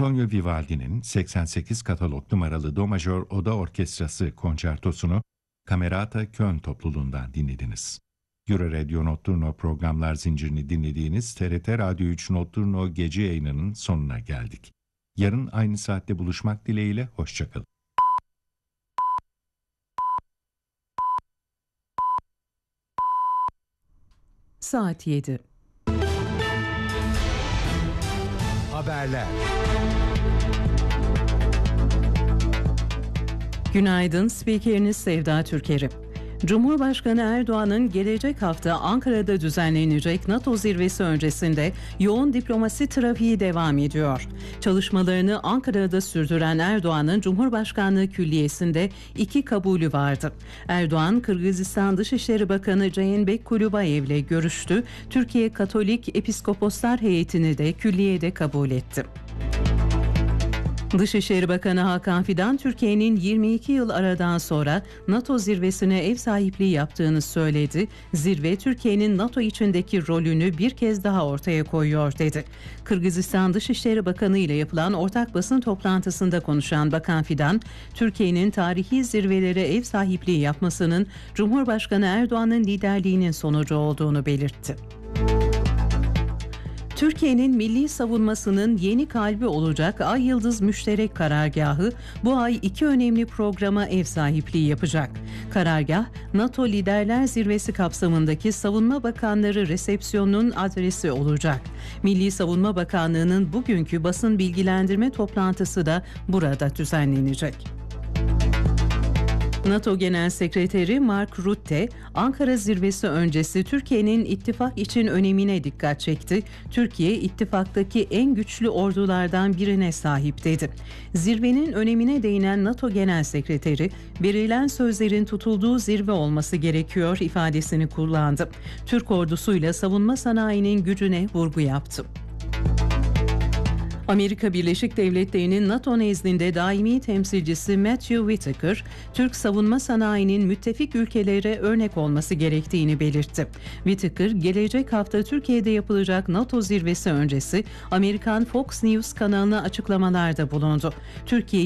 Antonio Vivaldi'nin 88 katalog numaralı Do majör Oda Orkestrası konçertosunu Camerata Köln topluluğundan dinlediniz. Euradio Notturno programlar zincirini dinlediğiniz TRT Radyo 3 Notturno gece yayınının sonuna geldik. Yarın aynı saatte buluşmak dileğiyle, hoşçakalın. Saat 7. Haberler. Günaydın, spikeriniz Sevda Türkeri. Cumhurbaşkanı Erdoğan'ın gelecek hafta Ankara'da düzenlenecek NATO zirvesi öncesinde yoğun diplomasi trafiği devam ediyor. Çalışmalarını Ankara'da sürdüren Erdoğan'ın Cumhurbaşkanlığı Külliyesi'nde 2 kabulü vardı. Erdoğan, Kırgızistan Dışişleri Bakanı Ceyhanbek Kulubeyev'le görüştü. Türkiye Katolik Episkoposlar Heyeti'ni de külliyede kabul etti. Dışişleri Bakanı Hakan Fidan, Türkiye'nin 22 yıl aradan sonra NATO zirvesine ev sahipliği yaptığını söyledi. Zirve, Türkiye'nin NATO içindeki rolünü bir kez daha ortaya koyuyor dedi. Kırgızistan Dışişleri Bakanı ile yapılan ortak basın toplantısında konuşan Bakan Fidan, Türkiye'nin tarihi zirvelere ev sahipliği yapmasının Cumhurbaşkanı Erdoğan'ın liderliğinin sonucu olduğunu belirtti. Türkiye'nin milli savunmasının yeni kalbi olacak Ay Yıldız Müşterek Karargahı bu ay 2 önemli programa ev sahipliği yapacak. Karargah, NATO Liderler Zirvesi kapsamındaki Savunma Bakanları resepsiyonunun adresi olacak. Milli Savunma Bakanlığı'nın bugünkü basın bilgilendirme toplantısı da burada düzenlenecek. NATO Genel Sekreteri Mark Rutte, Ankara zirvesi öncesi Türkiye'nin ittifak için önemine dikkat çekti. Türkiye, ittifaktaki en güçlü ordulardan birine sahip dedi. Zirvenin önemine değinen NATO Genel Sekreteri, verilen sözlerin tutulduğu zirve olması gerekiyor ifadesini kullandı. Türk ordusuyla savunma sanayinin gücüne vurgu yaptı. Amerika Birleşik Devletleri'nin NATO nezdinde daimi temsilcisi Matthew Whitaker, Türk savunma sanayinin müttefik ülkelere örnek olması gerektiğini belirtti. Whitaker, gelecek hafta Türkiye'de yapılacak NATO zirvesi öncesi Amerikan Fox News kanalına açıklamalarda bulundu. Türkiye